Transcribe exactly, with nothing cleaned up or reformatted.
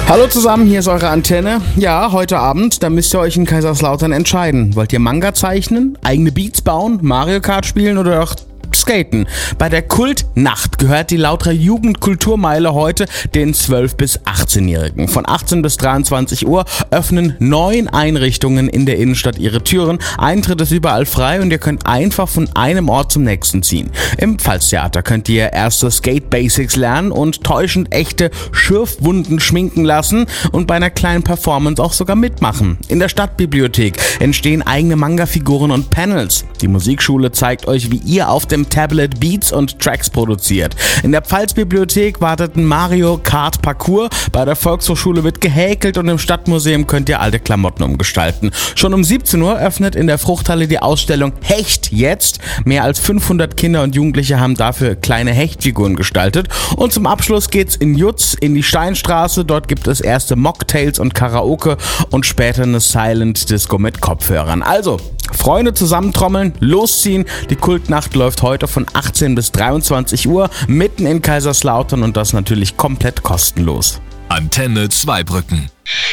Hallo zusammen, hier ist eure Antenne. Ja, heute Abend, da müsst ihr euch in Kaiserslautern entscheiden. Wollt ihr Manga zeichnen, eigene Beats bauen, Mario Kart spielen oder auch skaten? Bei der Kultnacht gehört die Lauterer Jugendkulturmeile heute den zwölf- bis achtzehnjährigen. Von achtzehn bis dreiundzwanzig Uhr öffnen neun Einrichtungen in der Innenstadt ihre Türen. Eintritt ist überall frei und ihr könnt einfach von einem Ort zum nächsten ziehen. Im Pfalztheater könnt ihr erste Skate-Basics lernen und täuschend echte Schürfwunden schminken lassen und bei einer kleinen Performance auch sogar mitmachen. In der Stadtbibliothek entstehen eigene Manga-Figuren und Panels. Die Musikschule zeigt euch, wie ihr auf dem Tablet Beats und Tracks produziert. In der Pfalzbibliothek wartet ein Mario Kart Parcours, bei der Volkshochschule wird gehäkelt und im Stadtmuseum könnt ihr alte Klamotten umgestalten. Schon um siebzehn Uhr öffnet in der Fruchthalle die Ausstellung Hecht jetzt. Mehr als fünfhundert Kinder und Jugendliche haben dafür kleine Hechtfiguren gestaltet. Und zum Abschluss geht's in Jutz in die Steinstraße. Dort gibt es erste Mocktails und Karaoke und später eine Silent Disco mit Kopfhörern. Also, Freunde zusammentrommeln, losziehen. Die Kultnacht läuft heute von achtzehn bis dreiundzwanzig Uhr mitten in Kaiserslautern und das natürlich komplett kostenlos. Antenne Zweibrücken.